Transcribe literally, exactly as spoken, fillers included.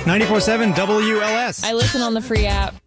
ninety-four point seven W L S. I listen on the free app.